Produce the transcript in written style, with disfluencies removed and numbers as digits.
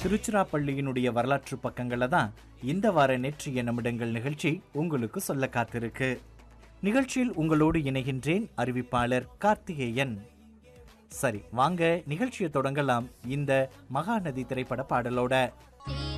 திருச்சிராப்பள்ளியினுடைய வரலாற்று பக்கங்களை தான் இந்த வார நேற்றைய நிமிடங்கள் நிகழ்ச்சி உங்களுக்கு சொல்ல காத்திருக்கு. நிகழ்ச்சியில் உங்களோடு இணைகின்றேன் அறிவிப்பாளர் கார்த்திகேயன். சரி, வாங்க நிகழ்ச்சியை தொடங்கலாம் இந்த மகாநதி திரைப்பட பாடலோட.